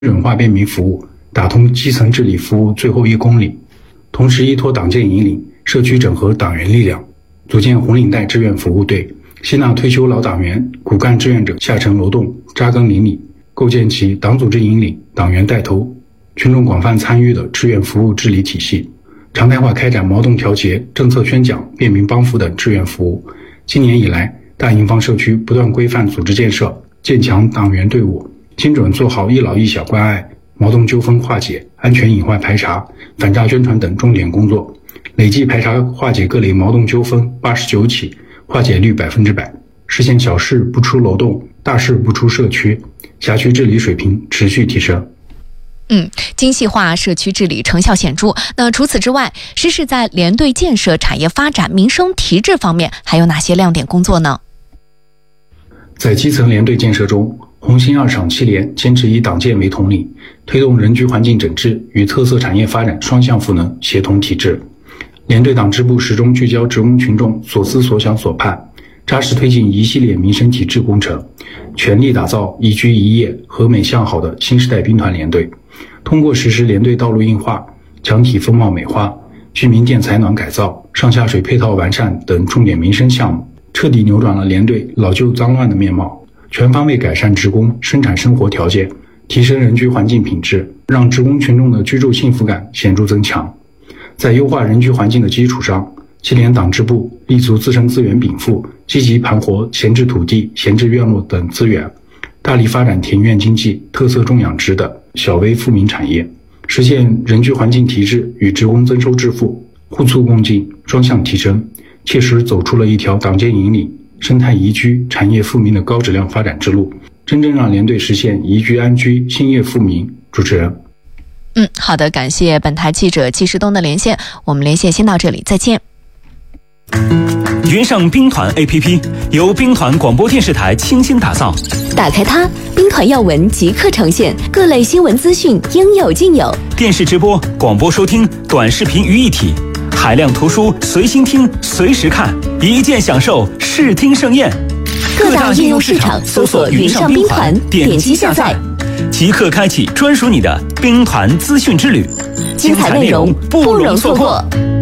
润化便民服务，打通基层治理服务最后1公里。同时依托党建引领，社区整合党员力量，组建红领带志愿服务队，吸纳退休老党员、骨干志愿者下沉流动，扎根邻里，构建起党组织引领、党员带头、群众广泛参与的志愿服务治理体系。常态化开展矛盾调节、政策宣讲、便民帮扶等志愿服务。今年以来，大营房社区不断规范组织建设，建强党员队伍，精准做好一老一小关爱、矛盾纠纷化解、安全隐患排查、反诈宣传等重点工作，累计排查化解各类矛盾纠纷89起，化解率100%，实现小事不出楼栋，大事不出社区，辖区治理水平持续提升。 精细化社区治理成效显著。那除此之外，实施在联队建设、产业发展、民生提质方面还有哪些亮点工作呢？ 在基层联队建设中，红星2厂7联坚持以党建为统领，推动人居环境整治与特色产业发展双向赋能，协同提质。联队党支部始终聚焦职工群众所思所想所盼，扎实推进一系列民生提质工程，全力打造宜居宜业、和美向好的新时代兵团联队。通过实施联队道路硬化、墙体风貌美化、居民电采暖改造、上下水配套完善等重点民生项目，彻底扭转了联队老旧脏乱的面貌，全方位改善职工生产生活条件，提升人居环境品质，让职工群众的居住幸福感显著增强。在优化人居环境的基础上，7联党支部立足自身资源禀赋，积极盘活闲置土地、闲置院落等资源，大力发展田园经济、特色种养殖等小微富民产业，实现人居环境提质与职工增收致富互促共进、双向提升，切实走出了一条党建引领、生态宜居、产业富民的高质量发展之路，真正让联队实现宜居安居、兴业富民。主持人。 好的，感谢本台记者季世东的连线，我们连线先到这里，再见。 云上兵团 APP 由兵团广播电视台倾心打造， 打开它，兵团要闻即刻呈现，各类新闻资讯应有尽有， 电视直播、广播收听、短视频于一体，海量图书随心听随时看，一键享受视听盛宴。 各大应用市场搜索云上兵团，点击下载， 即刻开启专属你的兵团资讯之旅， 精彩内容不容错过。